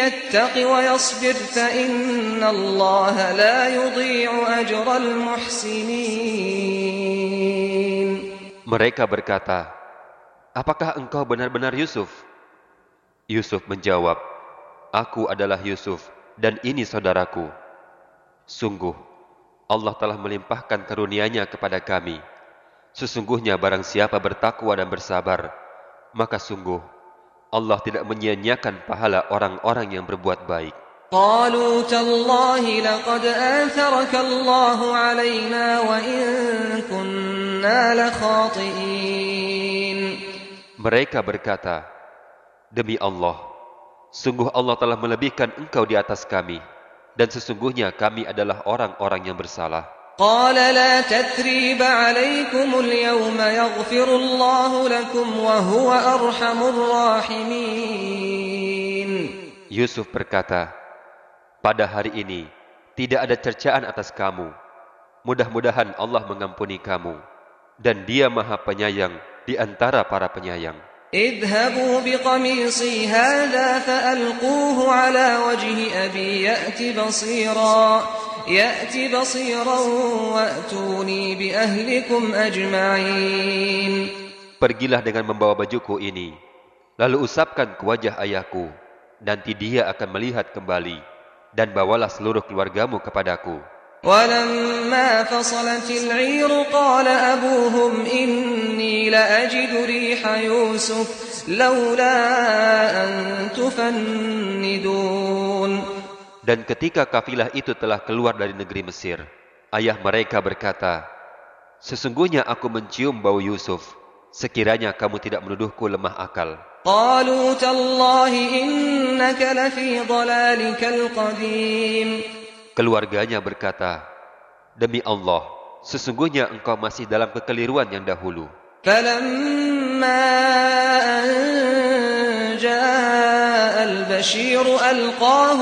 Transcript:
يتق ويصبر فإن الله لا يضيع أجر المحسنين. Mereka berkata, apakah engkau benar-benar Yusuf? Yusuf menjawab, aku adalah Yusuf dan ini saudaraku. Sungguh, Allah telah melimpahkan karunia-Nya kepada kami. Sesungguhnya barang siapa bertakwa dan bersabar, maka sungguh Allah tidak menyia-nyiakan pahala orang-orang yang berbuat baik. قالوا تالله لقد آثرك الله علينا وإن كنا لخاطئين. Mereka berkata, demi Allah, sungguh Allah telah melebihkan engkau di atas kami, dan sesungguhnya kami adalah orang-orang yang bersalah. قال لا تثريب عليكم اليوم يغفر الله لكم وهو أرحم الراحمين. Yusuf berkata, pada hari ini tidak ada cercaan atas kamu. Mudah-mudahan Allah mengampuni kamu, dan Dia Maha Penyayang di antara para penyayang. اذهبوا بقميصي هذا فألقوه على وجه أبي يأت بصيرا وأتوني بأهلكم أجمعين. Pergilah dengan membawa bajuku ini, lalu usapkan ke wajah ayahku, nanti dia akan melihat kembali, dan bawalah seluruh keluargamu kepadaku. ولما فصلت العير قال أبوهم إني لأجد ريح يوسف لولا أن تفندون. Dan ketika kafilah itu telah keluar dari negeri Mesir, ayah mereka berkata, sesungguhnya aku mencium bau Yusuf, sekiranya kamu tidak menuduhku lemah akal. قالوا تالله إنك لفي ضلالك القديم. Keluarganya berkata, demi Allah, sesungguhnya engkau masih dalam kekeliruan yang dahulu. فلما أن جاء البشير ألقاه